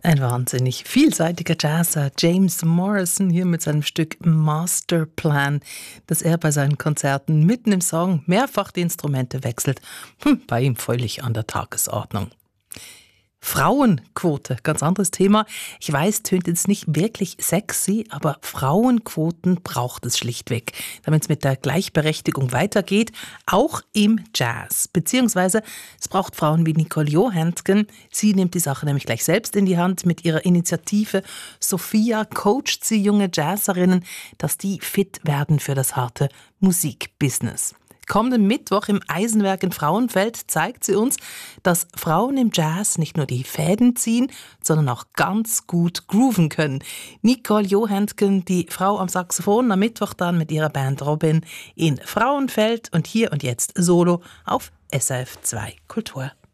Ein wahnsinnig vielseitiger Jazzer, James Morrison, hier mit seinem Stück Masterplan, das er bei seinen Konzerten mitten im Song mehrfach die Instrumente wechselt. Bei ihm völlig an der Tagesordnung. Frauenquote, ganz anderes Thema. Ich weiß, tönt jetzt nicht wirklich sexy, aber Frauenquoten braucht es schlichtweg, damit es mit der Gleichberechtigung weitergeht, auch im Jazz. Beziehungsweise es braucht Frauen wie Nicole Johansson. Sie nimmt die Sache nämlich gleich selbst in die Hand. Mit ihrer Initiative Sophia coacht sie junge Jazzerinnen, dass die fit werden für das harte Musikbusiness. Kommenden Mittwoch im Eisenwerk in Frauenfeld zeigt sie uns, dass Frauen im Jazz nicht nur die Fäden ziehen, sondern auch ganz gut grooven können. Nicole Johansson, die Frau am Saxophon, am Mittwoch dann mit ihrer Band Robin in Frauenfeld und hier und jetzt solo auf SRF 2 Kultur.